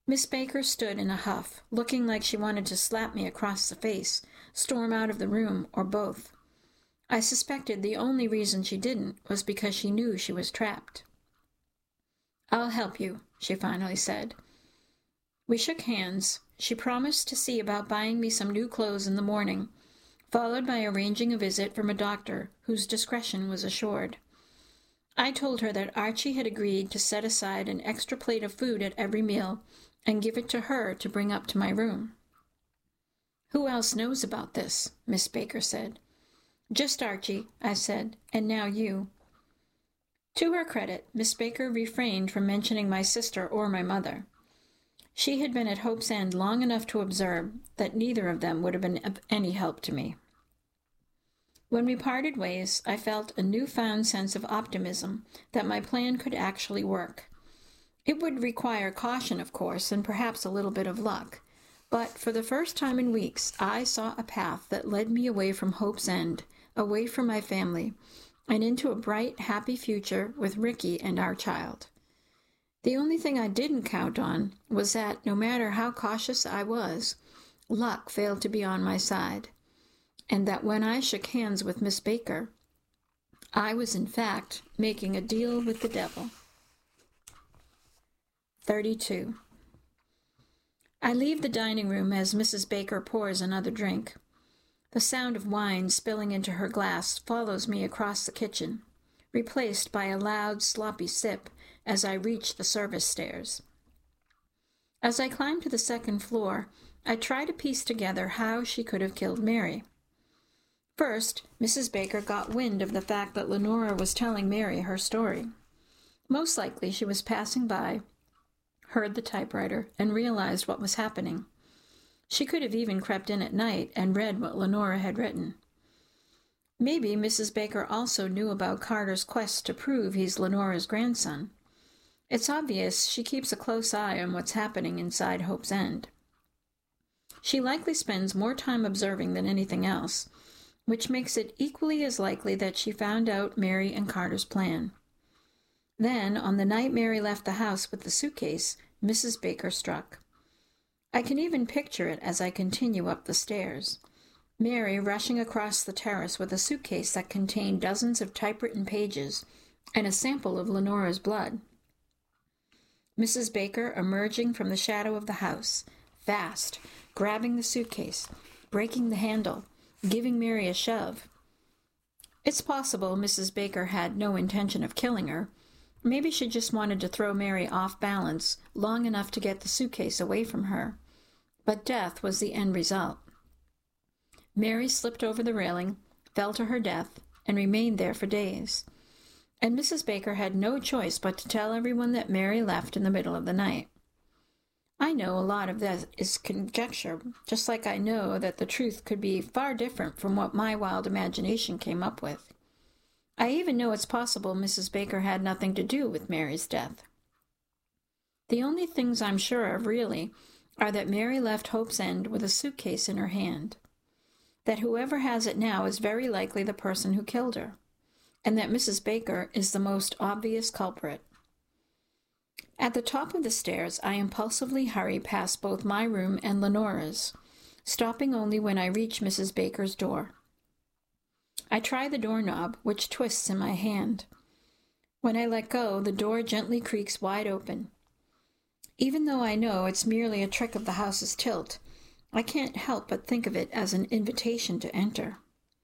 Miss Baker stood in a huff, looking like she wanted to slap me across the face, storm out of the room, or both. I suspected the only reason she didn't was because she knew she was trapped. "I'll help you," she finally said. We shook hands. She promised to see about buying me some new clothes in the morning, followed by arranging a visit from a doctor whose discretion was assured. I told her that Archie had agreed to set aside an extra plate of food at every meal and give it to her to bring up to my room. "Who else knows about this?" Miss Baker said. "Just Archie," I said, "and now you." To her credit, Miss Baker refrained from mentioning my sister or my mother. She had been at Hope's End long enough to observe that neither of them would have been of any help to me. When we parted ways, I felt a newfound sense of optimism that my plan could actually work. It would require caution, of course, and perhaps a little bit of luck, but for the first time in weeks, I saw a path that led me away from Hope's End, away from my family, and into a bright, happy future with Ricky and our child. The only thing I didn't count on was that, no matter how cautious I was, luck failed to be on my side, and that when I shook hands with Miss Baker, I was in fact making a deal with the devil. 32. I leave the dining room as Mrs. Baker pours another drink. The sound of wine spilling into her glass follows me across the kitchen, replaced by a loud, sloppy sip as I reach the service stairs. As I climb to the second floor, I try to piece together how she could have killed Mary. First, Mrs. Baker got wind of the fact that Lenora was telling Mary her story. Most likely she was passing by, heard the typewriter, and realized what was happening. She could have even crept in at night and read what Lenora had written. Maybe Mrs. Baker also knew about Carter's quest to prove he's Lenora's grandson. It's obvious she keeps a close eye on what's happening inside Hope's End. She likely spends more time observing than anything else, which makes it equally as likely that she found out Mary and Carter's plan. Then, on the night Mary left the house with the suitcase, Mrs. Baker struck. I can even picture it as I continue up the stairs. Mary rushing across the terrace with a suitcase that contained dozens of typewritten pages and a sample of Lenora's blood. Mrs. Baker emerging from the shadow of the house, fast, grabbing the suitcase, breaking the handle, giving Mary a shove. It's possible Mrs. Baker had no intention of killing her. Maybe she just wanted to throw Mary off balance long enough to get the suitcase away from her. But death was the end result. Mary slipped over the railing, fell to her death, and remained there for days. And Mrs. Baker had no choice but to tell everyone that Mary left in the middle of the night. I know a lot of that is conjecture, just like I know that the truth could be far different from what my wild imagination came up with. I even know it's possible Mrs. Baker had nothing to do with Mary's death. The only things I'm sure of, really, are that Mary left Hope's End with a suitcase in her hand, that whoever has it now is very likely the person who killed her, and that Mrs. Baker is the most obvious culprit. At the top of the stairs, I impulsively hurry past both my room and Lenora's, stopping only when I reach Mrs. Baker's door. I try the doorknob, which twists in my hand. When I let go, the door gently creaks wide open. Even though I know it's merely a trick of the house's tilt, I can't help but think of it as an invitation to enter.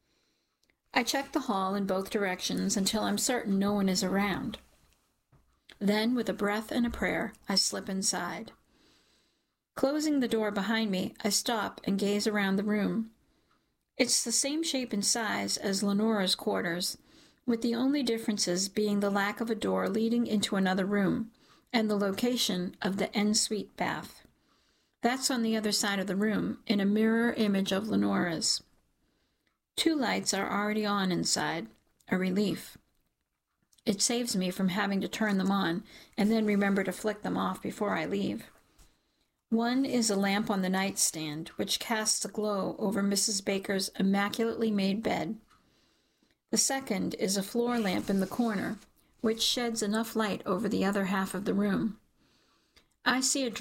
I check the hall in both directions until I'm certain no one is around. Then, with a breath and a prayer, I slip inside. Closing the door behind me, I stop and gaze around the room. It's the same shape and size as Lenora's quarters, with the only differences being the lack of a door leading into another room, and the location of the ensuite bath. That's on the other side of the room, in a mirror image of Lenora's. 2 lights are already on inside, a relief. It saves me from having to turn them on and then remember to flick them off before I leave. One is a lamp on the nightstand, which casts a glow over Mrs. Baker's immaculately made bed. The second is a floor lamp in the corner, which sheds enough light over the other half of the room. I see a